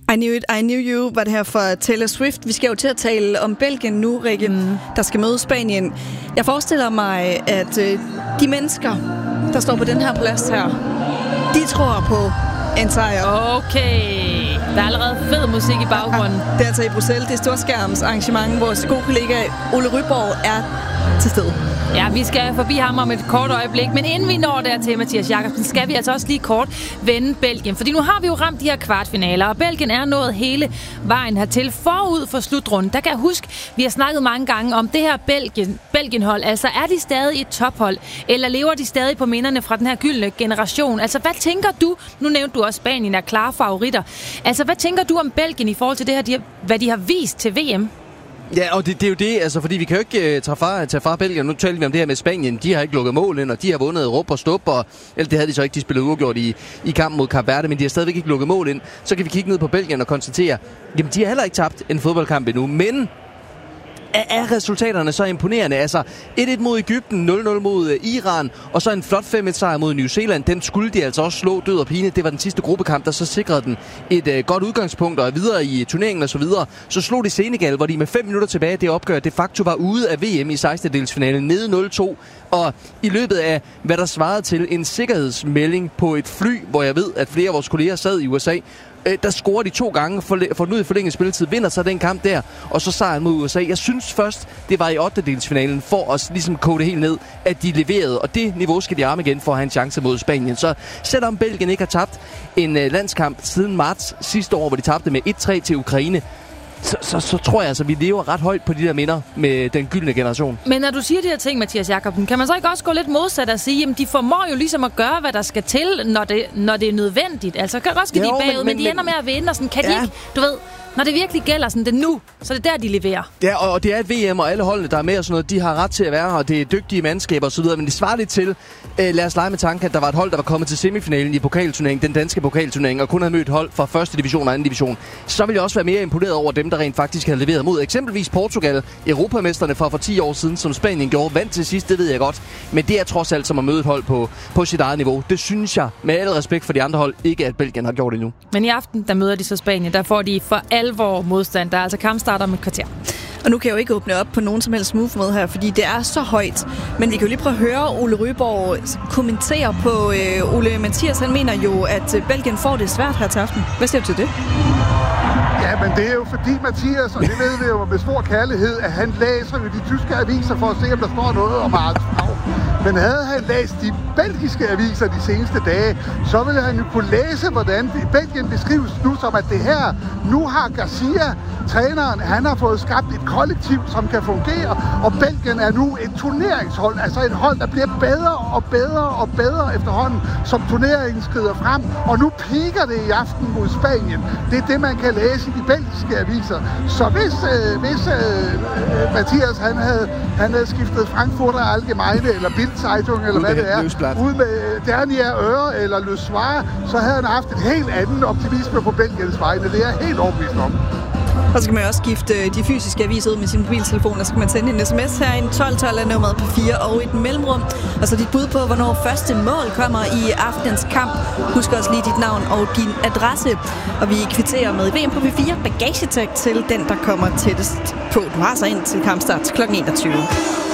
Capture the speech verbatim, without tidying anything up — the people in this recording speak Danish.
I Knew It, I Knew You var det her for Taylor Swift. Vi skal jo til at tale om Belgien nu, Rikke, mm. der skal møde Spanien. Jeg forestiller mig, at øh, de mennesker, der står på den her plads her, de tror på en sejr. Okay, der er allerede fed musik i baggrunden. Det er altså i Bruxelles, det er storskærms arrangement. Vores gode kollega Ole Ryborg er til stede. Ja, vi skal forbi ham om et kort øjeblik, men inden vi når dertil, Mathias Jakobsen, skal vi altså også lige kort vende Belgien. Fordi nu har vi jo ramt de her kvartfinaler, og Belgien er nået hele vejen hertil forud for slutrunden. Der kan jeg huske, vi har snakket mange gange om det her Belgien, Belgien-hold. Altså, er de stadig et tophold, eller lever de stadig på minderne fra den her gyldne generation? Altså, hvad tænker du? Nu nævnte du også, Spanien er klare favoritter. Altså, hvad tænker du om Belgien i forhold til det her, de har, hvad de har vist til V M? Ja, og det, det er jo det, altså, fordi vi kan jo ikke uh, tage, fra, tage fra Belgien. Nu taler vi om det her med Spanien. De har ikke lukket mål ind, og de har vundet rup og stup, og eller det havde de så ikke, de spillede uafgjort i, i kampen mod Kap Verde, men de har stadigvæk ikke lukket mål ind. Så kan vi kigge ned på Belgien og konstatere, jamen de har heller ikke tabt en fodboldkamp endnu, men er resultaterne så imponerende? Altså et et mod Egypten, nul nul mod Iran, og så en flot fem et sejr mod New Zealand. Den skulle de altså også slå død og pine. Det var den sidste gruppekamp, der så sikrede den et uh, godt udgangspunkt og er videre i turneringen og så videre. Så slog de Senegal, hvor de med fem minutter tilbage det opgør de facto var ude af V M i sekstendedelsfinalen nede nul to. Og i løbet af, hvad der svarede til en sikkerhedsmelding på et fly, hvor jeg ved, at flere af vores kolleger sad i U S A, der scorer de to gange, får den ud i forlænget spilletid, vinder så den kamp der, og så sejren mod U S A. Jeg synes først, det var i ottendedelsfinalen for os ligesom koge det helt ned, at de leverede, og det niveau skal de arme igen for at have en chance mod Spanien. Så selvom Belgien ikke har tabt en landskamp siden marts sidste år, hvor de tabte med et tre til Ukraine, Så, så, så tror jeg altså, at vi lever ret højt på de der minder med den gyldne generation. Men når du siger de her ting, Mathias Jakobsen, kan man så ikke også gå lidt modsat og sige, at de formår jo ligesom at gøre, hvad der skal til, når det, når det er nødvendigt? Altså, kan godt ske, de er bagud, men, men, men de ender med at vinde, og sådan, kan ja. de ikke, du ved, når det virkelig gælder sådan det nu, så det er der, de leverer. Ja, og det er et V M, og alle holdene, der er med og sådan noget, de har ret til at være her, og det er dygtige mandskaber og så videre, men det svarer lidt til, øh, lad os lege med tanken, at der var et hold, der var kommet til semifinalen i pokalturneringen, den danske pokalturnering, og kun havde mødt hold fra første division og anden division. Så ville jeg også være mere imponeret over dem, der rent faktisk havde leveret mod eksempelvis Portugal, europamesterne fra for ti år siden, som Spanien gjorde, vandt til sidst, det ved jeg godt, men det er trods alt som at møde et hold på, på sit eget niveau. Det synes jeg, med al respekt for de andre hold, ikke at Belgien har gjort endnu. Men i aften, der møder de så Spanien, der får de for alvor modstand. Der er altså kampstarter om et kvarter. Og nu kan jeg jo ikke åbne op på nogen som helst move med her, fordi det er så højt. Men vi kan jo lige prøve at høre Ole Ryborg kommentere på øh, Ole Mathias. Han mener jo, at Belgien får det svært her til aften. Hvad siger du til det? Ja, men det er jo fordi Mathias, og det ved vi jo med stor kærlighed, at han læser jo de tyske aviser for at se, om der står noget om Arns Frau. Men havde han læst de belgiske aviser de seneste dage, så ville han jo kunne læse, hvordan Belgien beskrives nu som, at det her, nu har Garcia, træneren, han har fået skabt et kollektiv, som kan fungere, og Belgien er nu et turneringshold, altså et hold, der bliver bedre og bedre og bedre efterhånden, som turneringen skrider frem, og nu piker det i aften mod Spanien. Det er det, man kan læse i de belgiske aviser. Så hvis, øh, hvis øh, Mathias, han havde, han havde skiftet Frankfurter Allgemeine, eller Bild-Zeitung, eller hvad det er, ud med Dernier Øre eller Le Soir, så havde han haft et helt andet optimisme på Belgiens vegne. Det er jeg helt overbevist om. Og så kan man også skifte de fysiske aviser ud med sin mobiltelefon, og så kan man sende en sms her, en tolv tolv er nummeret på fire og et mellemrum. Og så dit bud på, hvornår første mål kommer i aftenens kamp. Husk også lige dit navn og din adresse. Og vi kvitterer med V M på P fire bagagetag til den, der kommer tættest på. Du har så ind til kampstart klokken enogtyve.